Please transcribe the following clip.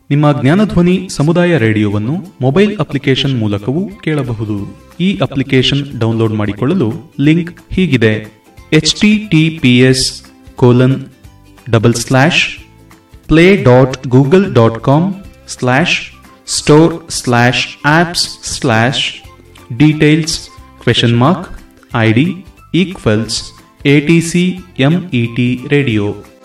ನಿಮ್ಮ ಜ್ಞಾನಧ್ವನಿ ಸಮುದಾಯ ರೇಡಿಯೋವನ್ನು mobile application ಮೂಲಕವೂ ಕೇಳಬಹುದು. ಈ ಅಪ್ಲಿಕೇಶನ್ ಡೌನ್ಲೋಡ್ ಮಾಡಿಕೊಳ್ಳಲು ಲಿಂಕ್ ಹೀಗಿದೆ: https://play.google.com/store/apps/details ?ID =ATCMET radio.